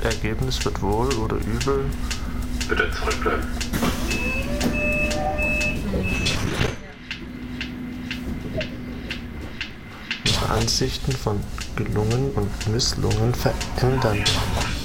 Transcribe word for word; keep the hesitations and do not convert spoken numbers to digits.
Ergebnis wird wohl oder übel. Bitte zurückbleiben. Unsere Ansichten von Gelungen und Misslungen verändern.